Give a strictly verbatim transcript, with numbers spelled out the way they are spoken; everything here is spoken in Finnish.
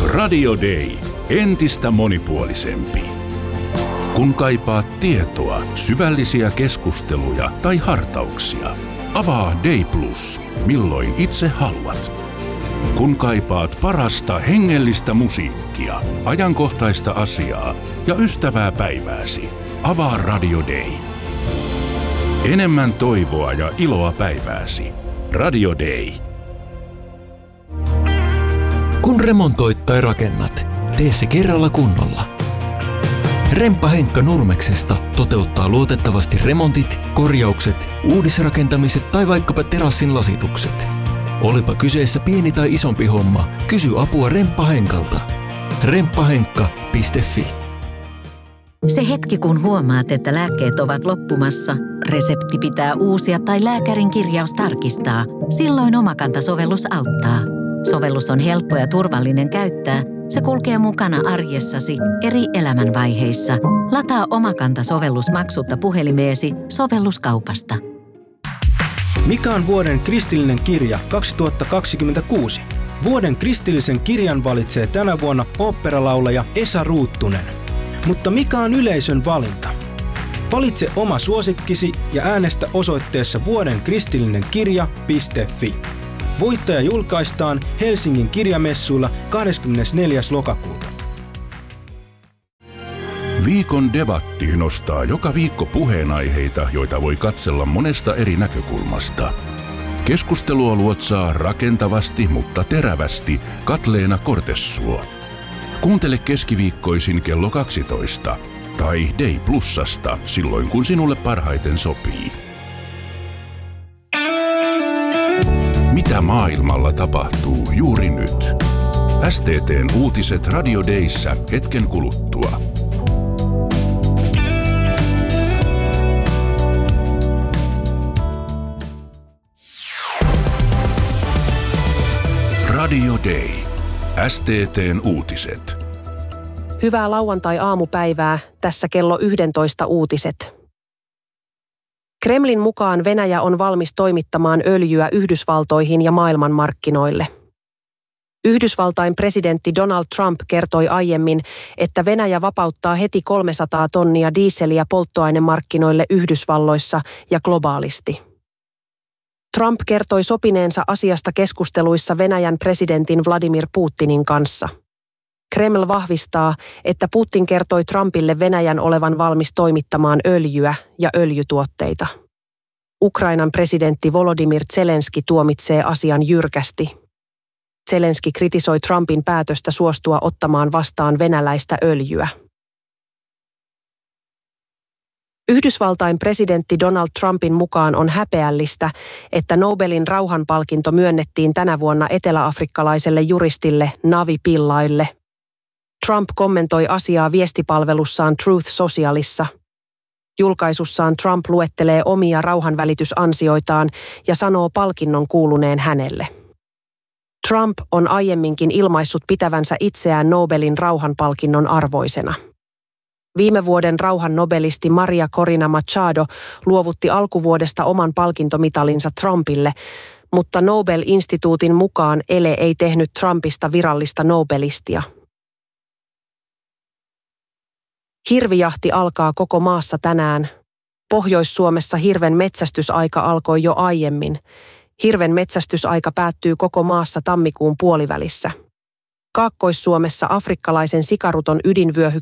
Radio Day. Entistä monipuolisempi. Kun kaipaat tietoa, syvällisiä keskusteluja tai hartauksia, avaa Day Plus, milloin itse haluat. Kun kaipaat parasta hengellistä musiikkia, ajankohtaista asiaa ja ystävää päivääsi, avaa Radio Day. Enemmän toivoa ja iloa päivääsi. Radio Day. Kun remontoit tai rakennat, tee se kerralla kunnolla. Remppa Henkka Nurmeksesta toteuttaa luotettavasti remontit, korjaukset, uudisrakentamiset tai vaikkapa terassin lasitukset. Olipa kyseessä pieni tai isompi homma, kysy apua Remppa Henkalta. remppahenkka piste fi. Se hetki, kun huomaat, että lääkkeet ovat loppumassa, resepti pitää uusia tai lääkärin kirjaus tarkistaa, silloin Omakanta-sovellus auttaa. Sovellus on helppo ja turvallinen käyttää. Se kulkee mukana arjessasi eri elämänvaiheissa. Lataa Omakanta-sovellus maksutta puhelimeesi sovelluskaupasta. Mikä on vuoden kristillinen kirja kaksituhattakaksikymmentäkuusi? Vuoden kristillisen kirjan valitsee tänä vuonna oopperalaulaja Esa Ruuttunen. Mutta mikä on yleisön valinta? Valitse oma suosikkisi ja äänestä osoitteessa vuoden kristillinen kirja piste fi. Voittaja julkaistaan Helsingin kirjamessuilla kahdeskymmenesneljäs lokakuuta. Viikon debatti nostaa joka viikko puheenaiheita, joita voi katsella monesta eri näkökulmasta. Keskustelua luotsaa rakentavasti, mutta terävästi Katleena Kortessuo. Kuuntele keskiviikkoisin kello kaksitoista tai Day Plusasta silloin, kun sinulle parhaiten sopii. Mitä maailmalla tapahtuu juuri nyt? S T T:n uutiset Radio Dayssä hetken kuluttua. Radio Day. S T T:n uutiset. Hyvää lauantai-aamupäivää, tässä kello yksitoista uutiset. Kremlin mukaan Venäjä on valmis toimittamaan öljyä Yhdysvaltoihin ja maailmanmarkkinoille. Yhdysvaltain presidentti Donald Trump kertoi aiemmin, että Venäjä vapauttaa heti kolmesataa tonnia diiseliä polttoainemarkkinoille Yhdysvalloissa ja globaalisti. Trump kertoi sopineensa asiasta keskusteluissa Venäjän presidentin Vladimir Putinin kanssa. Kreml vahvistaa, että Putin kertoi Trumpille Venäjän olevan valmis toimittamaan öljyä ja öljytuotteita. Ukrainan presidentti Volodymyr Zelenski tuomitsee asian jyrkästi. Zelenski kritisoi Trumpin päätöstä suostua ottamaan vastaan venäläistä öljyä. Yhdysvaltain presidentti Donald Trumpin mukaan on häpeällistä, että Nobelin rauhanpalkinto myönnettiin tänä vuonna eteläafrikkalaiselle juristille Navi Pillaille. Trump kommentoi asiaa viestipalvelussaan Truth Socialissa. Julkaisussaan Trump luettelee omia rauhanvälitysansioitaan ja sanoo palkinnon kuuluneen hänelle. Trump on aiemminkin ilmaissut pitävänsä itseään Nobelin rauhanpalkinnon arvoisena. Viime vuoden rauhan nobelisti Maria Corina Machado luovutti alkuvuodesta oman palkintomitalinsa Trumpille, mutta Nobel-instituutin mukaan ele ei tehnyt Trumpista virallista nobelistia. Hirvijahti alkaa koko maassa tänään. Pohjois-Suomessa hirven metsästysaika alkoi jo aiemmin. Hirven metsästysaika päättyy koko maassa tammikuun puolivälissä. Kaakkois-Suomessa afrikkalaisen sikaruton ydinvyöhykkeen